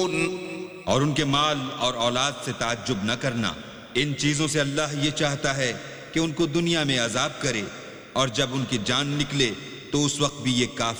और उनके माल और औलाद से ताज्जुब न करना। इन चीजों से अल्लाह ये चाहता है कि उनको दुनिया में अजाब करे, और जब उनकी जान निकले तो उस वक्त भी ये काफिर